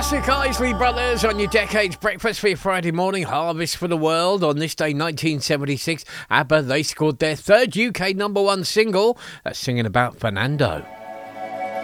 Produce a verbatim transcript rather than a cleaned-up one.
Classic Isley Brothers on your Decades Breakfast for your Friday morning. Harvest for the World. On this day, nineteen seventy-six, ABBA, they scored their third U K number one single. That's singing about Fernando.